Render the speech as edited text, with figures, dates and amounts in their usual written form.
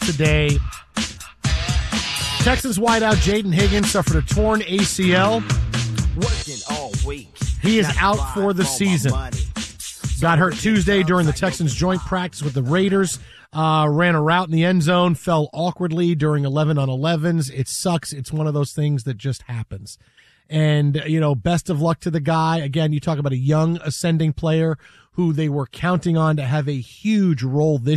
today. Texans wideout Jaden Higgins suffered a torn ACL. Working all week. He is out for the season. Got hurt Tuesday during the Texans' joint practice with the Raiders. Ran a route in the end zone, fell awkwardly during 11-on-11s. It sucks. It's one of those things that just happens. And, best of luck to the guy. Again, you talk about a young ascending player who they were counting on to have a huge role this